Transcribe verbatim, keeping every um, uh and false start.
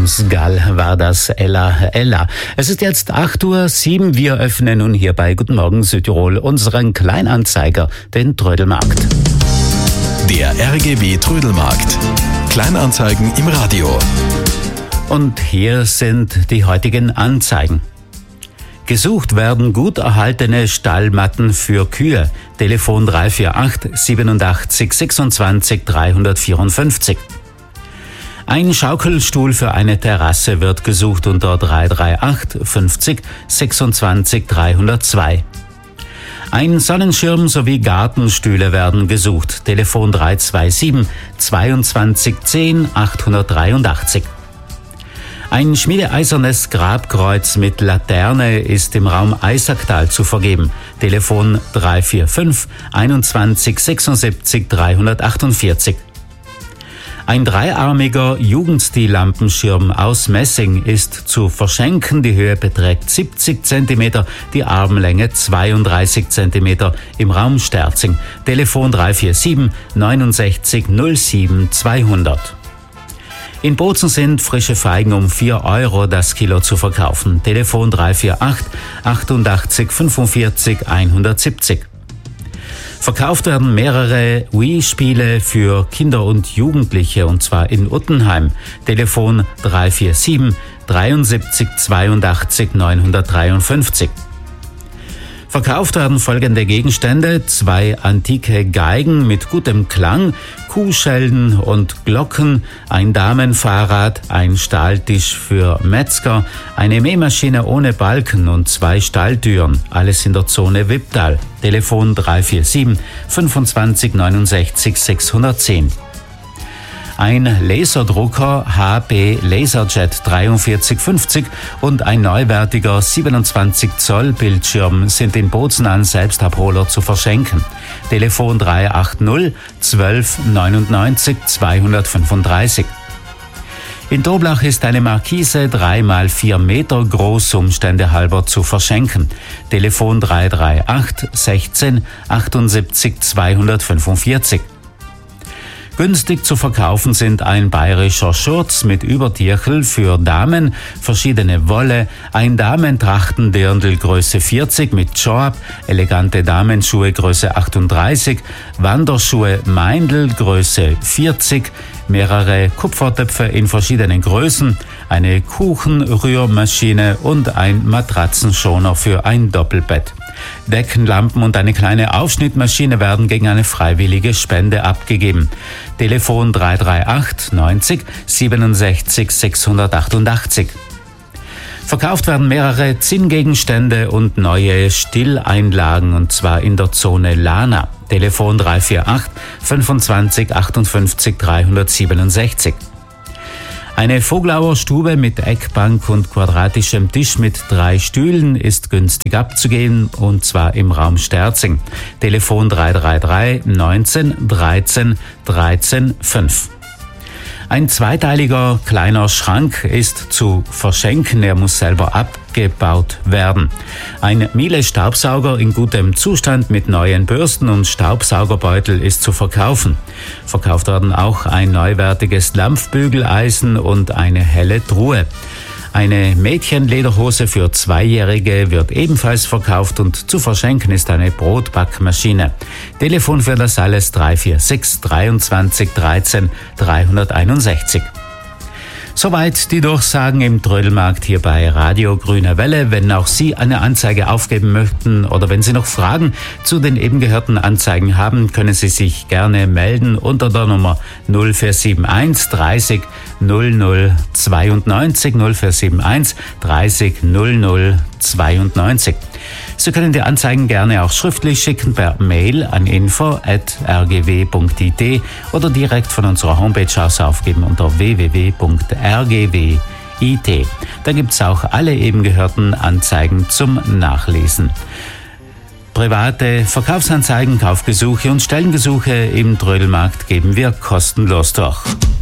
James Gall war das, Ella Ella. Es ist jetzt acht Uhr sieben. Wir öffnen nun hier bei Guten Morgen Südtirol unseren Kleinanzeiger, den Trödelmarkt. Der R G W Trödelmarkt. Kleinanzeigen im Radio. Und hier sind die heutigen Anzeigen. Gesucht werden gut erhaltene Stallmatten für Kühe. Telefon drei vier acht siebenundachtzig sechsundzwanzig dreihundertvierundfünfzig. Ein Schaukelstuhl für eine Terrasse wird gesucht unter drei drei acht fünfzig sechsundzwanzig dreihundertzwei. Ein Sonnenschirm sowie Gartenstühle werden gesucht. Telefon drei zwei sieben zweiundzwanzig zehn achthundertdreiundachtzig. Ein schmiedeeisernes Grabkreuz mit Laterne ist im Raum Eisacktal zu vergeben. Telefon drei vier fünf einundzwanzig sechsundsiebzig dreihundertachtundvierzig. Ein dreiarmiger Jugendstillampenschirm aus Messing ist zu verschenken. Die Höhe beträgt siebzig Zentimeter, die Armlänge zweiunddreißig Zentimeter im Raum Sterzing. Telefon drei vier sieben neunundsechzig null sieben zweihundert. In Bozen sind frische Feigen um vier Euro das Kilo zu verkaufen. Telefon drei vier acht achtundachtzig fünfundvierzig hundertsiebzig. Verkauft werden mehrere Wii-Spiele für Kinder und Jugendliche, und zwar in Uttenheim. Telefon drei vier sieben dreiundsiebzig zweiundachtzig neunhundertdreiundfünfzig. Verkauft werden folgende Gegenstände: zwei antike Geigen mit gutem Klang, Kuhschellen und Glocken, ein Damenfahrrad, ein Stahltisch für Metzger, eine Mähmaschine ohne Balken und zwei Stalltüren. Alles in der Zone Wipptal. Telefon drei vier sieben fünfundzwanzig neunundsechzig sechshundertzehn. Ein Laserdrucker H B Laserjet dreiundvierzig fünfzig und ein neuwertiger siebenundzwanzig Zoll Bildschirm sind in Bozen an Selbstabholer zu verschenken. Telefon drei acht null zwölf neunundneunzig zweihundertfünfunddreißig. In Doblach ist eine Markise drei mal vier Meter groß, Umstände halber zu verschenken. Telefon drei drei acht sechzehn achtundsiebzig zweihundertfünfundvierzig. Günstig zu verkaufen sind ein bayerischer Schurz mit Übertierchel für Damen, verschiedene Wolle, ein Damentrachtendirndl Größe vierzig mit Joab, elegante Damenschuhe Größe achtunddreißig, Wanderschuhe Meindl Größe vierzig, mehrere Kupfertöpfe in verschiedenen Größen, eine Kuchenrührmaschine und ein Matratzenschoner für ein Doppelbett. Deckenlampen und eine kleine Aufschnittmaschine werden gegen eine freiwillige Spende abgegeben. Telefon drei drei acht neunzig siebenundsechzig sechshundertachtundachtzig. Verkauft werden mehrere Zinngegenstände und neue Stilleinlagen, und zwar in der Zone Lana. Telefon drei vier acht fünfundzwanzig achtundfünfzig dreihundertsiebenundsechzig. Eine Vogelauer Stube mit Eckbank und quadratischem Tisch mit drei Stühlen ist günstig abzugeben, und zwar im Raum Sterzing. Telefon drei drei drei neunzehn dreizehn dreizehn fünf. Ein zweiteiliger kleiner Schrank ist zu verschenken, er muss selber abgebaut werden. Ein Miele-Staubsauger in gutem Zustand mit neuen Bürsten und Staubsaugerbeutel ist zu verkaufen. Verkauft werden auch ein neuwertiges Dampfbügeleisen und eine helle Truhe. Eine Mädchenlederhose für Zweijährige wird ebenfalls verkauft, und zu verschenken ist eine Brotbackmaschine. Telefon für das alles drei vier sechs dreiundzwanzig dreizehn dreihunderteinundsechzig. Soweit die Durchsagen im Trödelmarkt hier bei Radio Grüne Welle. Wenn auch Sie eine Anzeige aufgeben möchten oder wenn Sie noch Fragen zu den eben gehörten Anzeigen haben, können Sie sich gerne melden unter der Nummer null vier sieben eins dreißig null null zweiundneunzig null vier sieben eins dreißig null null zweiundneunzig. Sie können die Anzeigen gerne auch schriftlich schicken per Mail an info at r g w punkt i t oder direkt von unserer Homepage aus aufgeben unter w w w punkt r g w punkt i t. Da gibt's auch alle eben gehörten Anzeigen zum Nachlesen. Private Verkaufsanzeigen, Kaufgesuche und Stellengesuche im Trödelmarkt geben wir kostenlos durch.